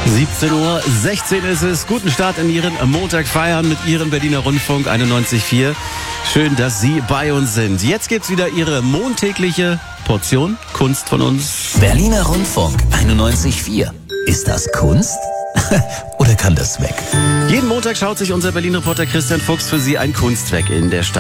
17:16 Uhr ist es. Guten Start in Ihren Montag feiern mit Ihrem Berliner Rundfunk 91.4. Schön, dass Sie bei uns sind. Jetzt gibt's wieder Ihre montägliche Portion Kunst von uns. Berliner Rundfunk 91.4. Ist das Kunst? Oder kann das weg? Jeden Montag schaut sich unser Berlin-Reporter Christian Fuchs für Sie ein Kunstwerk in der Stadt